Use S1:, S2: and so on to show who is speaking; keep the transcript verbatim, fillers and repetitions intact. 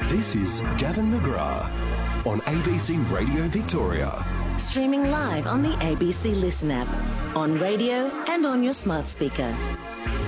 S1: This is Gavin McGrath on A B C Radio Victoria.
S2: Streaming live on the A B C Listen app, on radio and on your smart speaker.